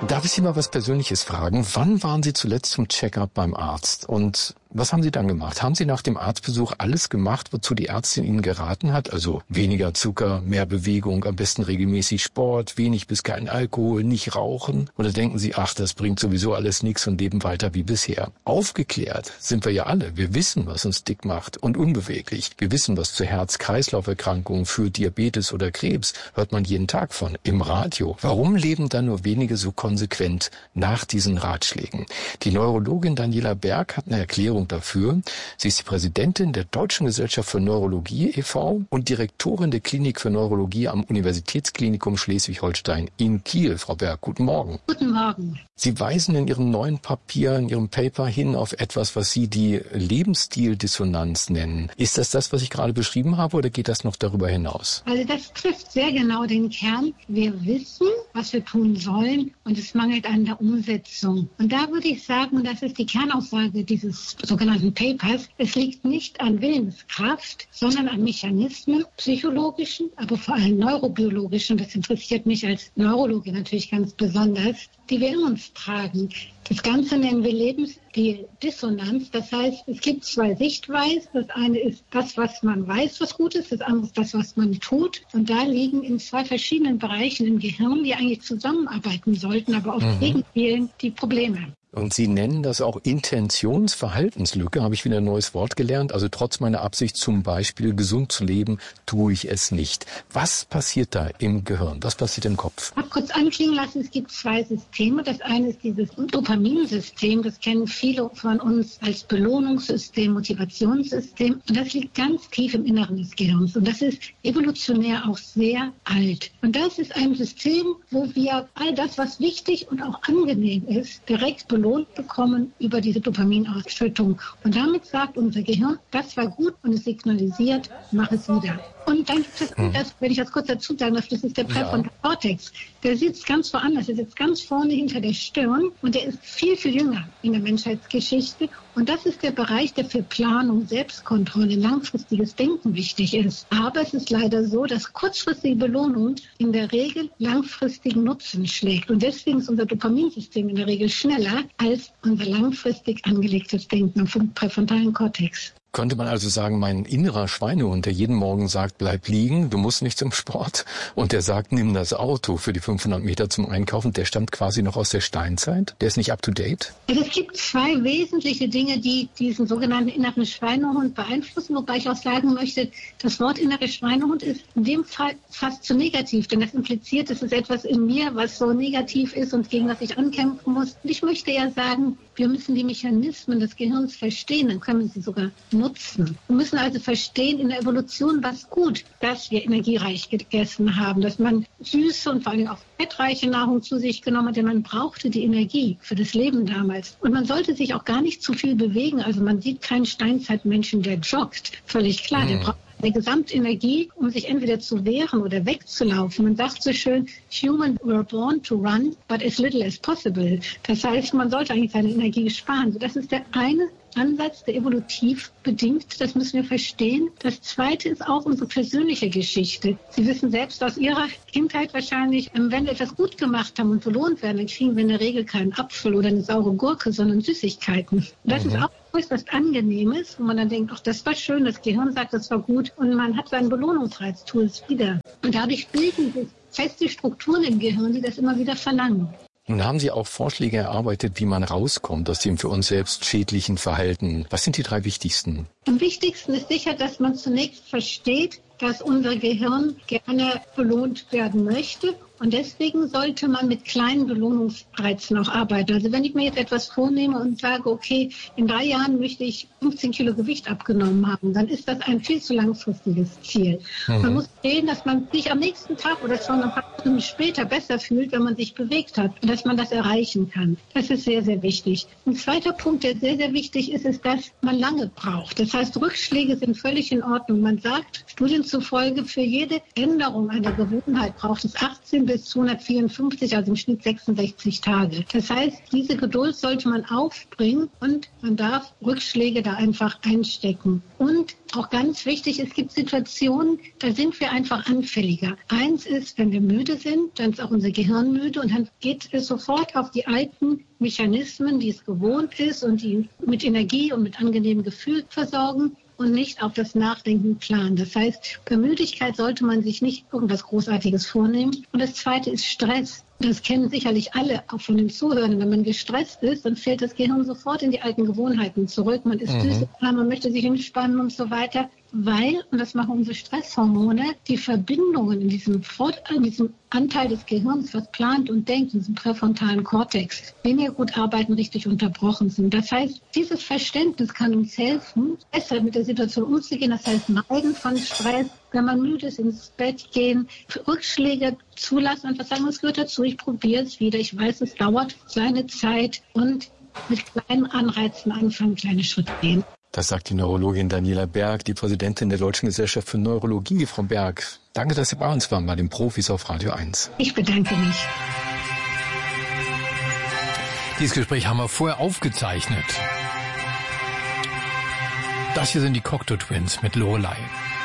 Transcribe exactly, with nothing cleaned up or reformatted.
Darf ich Sie mal was Persönliches fragen? Wann waren Sie zuletzt zum Check-up beim Arzt? Und was haben Sie dann gemacht? Haben Sie nach dem Arztbesuch alles gemacht, wozu die Ärztin Ihnen geraten hat? Also weniger Zucker, mehr Bewegung, am besten regelmäßig Sport, wenig bis kein Alkohol, nicht rauchen? Oder denken Sie, ach, das bringt sowieso alles nichts und leben weiter wie bisher? Aufgeklärt sind wir ja alle. Wir wissen, was uns dick macht und unbeweglich. Wir wissen, was zu Herz-Kreislauf-Erkrankungen führt, Diabetes oder Krebs. Hört man jeden Tag von, im Radio. Warum leben dann nur wenige so konsequent nach diesen Ratschlägen? Die Neurologin Daniela Berg hat eine Erklärung dafür. Sie ist die Präsidentin der Deutschen Gesellschaft für Neurologie e V und Direktorin der Klinik für Neurologie am Universitätsklinikum Schleswig-Holstein in Kiel. Frau Berg, guten Morgen. Guten Morgen. Sie weisen in Ihrem neuen Papier, in Ihrem Paper hin auf etwas, was Sie die Lebensstil-Dissonanz nennen. Ist das das, was ich gerade beschrieben habe, oder geht das noch darüber hinaus? Also das trifft sehr genau den Kern. Wir wissen, was wir tun sollen, und es mangelt an der Umsetzung. Und da würde ich sagen, und das ist die Kernaussage dieses sogenannten Papers, es liegt nicht an Willenskraft, sondern an Mechanismen, psychologischen, aber vor allem neurobiologischen, das interessiert mich als Neurologe natürlich ganz besonders, die wir in uns tragen. Das Ganze nennen wir Lebensstil-Dissonanz. Das heißt, es gibt zwei Sichtweisen. Das eine ist das, was man weiß, was gut ist. Das andere ist das, was man tut. Und da liegen in zwei verschiedenen Bereichen im Gehirn, die eigentlich zusammenarbeiten sollten, aber auf Wegen fehlen die Probleme. Und Sie nennen das auch Intentionsverhaltenslücke, habe ich wieder ein neues Wort gelernt. Also trotz meiner Absicht, zum Beispiel gesund zu leben, tue ich es nicht. Was passiert da im Gehirn? Was passiert im Kopf? Ich habe kurz anklingen lassen, es gibt zwei Systeme. Das eine ist dieses Dopaminsystem. Das kennen viele von uns als Belohnungssystem, Motivationssystem. Und das liegt ganz tief im Inneren des Gehirns. Und das ist evolutionär auch sehr alt. Und das ist ein System, wo wir all das, was wichtig und auch angenehm ist, direkt belohnen belohnt bekommen über diese Dopaminausschüttung. Und damit sagt unser Gehirn, das war gut, und es signalisiert, mach es wieder. Und dann gibt es, mhm. das, wenn ich das kurz dazu sagen darf, das ist der Präfrontalkortex. Der sitzt ganz woanders, der sitzt ganz vorne hinter der Stirn, und der ist viel, viel jünger in der Menschheitsgeschichte. Und das ist der Bereich, der für Planung, Selbstkontrolle, langfristiges Denken wichtig ist. Aber es ist leider so, dass kurzfristige Belohnung in der Regel langfristigen Nutzen schlägt. Und deswegen ist unser Dopaminsystem in der Regel schneller als unser langfristig angelegtes Denken vom präfrontalen Kortex. Könnte man also sagen, mein innerer Schweinehund, der jeden Morgen sagt, bleib liegen, du musst nicht zum Sport, und der sagt, nimm das Auto für die fünfhundert Meter zum Einkaufen, der stammt quasi noch aus der Steinzeit? Der ist nicht up to date? Also es gibt zwei wesentliche Dinge, die diesen sogenannten inneren Schweinehund beeinflussen, wobei ich auch sagen möchte, das Wort innere Schweinehund ist in dem Fall fast zu negativ, denn das impliziert, es ist etwas in mir, was so negativ ist und gegen das ich ankämpfen muss. Und ich möchte eher sagen, wir müssen die Mechanismen des Gehirns verstehen, dann können wir sie sogar nutzen. Wir müssen also verstehen, in der Evolution war es gut, dass wir energiereich gegessen haben, dass man süße und vor allem auch fettreiche Nahrung zu sich genommen hat, denn man brauchte die Energie für das Leben damals. Und man sollte sich auch gar nicht zu viel bewegen. Also man sieht keinen Steinzeitmenschen, der joggt. Völlig klar, der braucht eine Gesamtenergie, um sich entweder zu wehren oder wegzulaufen. Man sagt so schön, human were born to run, but as little as possible. Das heißt, man sollte eigentlich seine Energie sparen. Das ist der eine Ansatz, der evolutiv bedingt, das müssen wir verstehen. Das zweite ist auch unsere persönliche Geschichte. Sie wissen selbst aus Ihrer Kindheit wahrscheinlich, wenn wir etwas gut gemacht haben und belohnt werden, dann kriegen wir in der Regel keinen Apfel oder eine saure Gurke, sondern Süßigkeiten. Das mhm. ist auch etwas Angenehmes, wo man dann denkt, ach, das war schön, das Gehirn sagt, das war gut, und man hat seinen Belohnungsreiz, tu es wieder. Und dadurch bilden sich feste Strukturen im Gehirn, die das immer wieder verlangen. Nun haben Sie auch Vorschläge erarbeitet, wie man rauskommt aus dem für uns selbst schädlichen Verhalten. Was sind die drei wichtigsten? Am wichtigsten ist sicher, dass man zunächst versteht, dass unser Gehirn gerne belohnt werden möchte. Und deswegen sollte man mit kleinen Belohnungsreizen auch arbeiten. Also wenn ich mir jetzt etwas vornehme und sage, okay, in drei Jahren möchte ich fünfzehn Kilo Gewicht abgenommen haben, dann ist das ein viel zu langfristiges Ziel. Mhm. Man muss sehen, dass man sich am nächsten Tag oder schon ein paar Stunden später besser fühlt, wenn man sich bewegt hat und dass man das erreichen kann. Das ist sehr, sehr wichtig. Ein zweiter Punkt, der sehr, sehr wichtig ist, ist, dass man lange braucht. Das heißt, Rückschläge sind völlig in Ordnung. Man sagt, Studien zufolge, für jede Änderung einer Gewohnheit braucht es achtzehn bis bis zweihundertvierundfünfzig, also im Schnitt sechsundsechzig Tage. Das heißt, diese Geduld sollte man aufbringen und man darf Rückschläge da einfach einstecken. Und auch ganz wichtig, es gibt Situationen, da sind wir einfach anfälliger. Eins ist, wenn wir müde sind, dann ist auch unser Gehirn müde und dann geht es sofort auf die alten Mechanismen, die es gewohnt ist und die mit Energie und mit angenehmem Gefühl versorgen und nicht auf das Nachdenken planen. Das heißt, bei Müdigkeit sollte man sich nicht irgendwas Großartiges vornehmen. Und das Zweite ist Stress. Das kennen sicherlich alle, auch von den Zuhörern. Wenn man gestresst ist, dann fällt das Gehirn sofort in die alten Gewohnheiten zurück. Man ist mhm. düster, man möchte sich entspannen und so weiter. Weil, und das machen unsere Stresshormone, die Verbindungen in diesem, Fort, in diesem Anteil des Gehirns, was plant und denkt, in diesem präfrontalen Kortex, weniger gut arbeiten, richtig unterbrochen sind. Das heißt, dieses Verständnis kann uns helfen, besser mit der Situation umzugehen. Das heißt, Meiden von Stress, wenn man müde ist, ins Bett gehen, Rückschläge zulassen und was sagen, es gehört dazu, ich probiere es wieder. Ich weiß, es dauert seine Zeit und mit kleinen Anreizen anfangen, kleine Schritte gehen. Das sagt die Neurologin Daniela Berg, die Präsidentin der Deutschen Gesellschaft für Neurologie. Frau Berg, danke, dass Sie bei uns waren, bei den Profis auf Radio eins. Ich bedanke mich. Dieses Gespräch haben wir vorher aufgezeichnet. Das hier sind die Cocteau Twins mit Lorelei.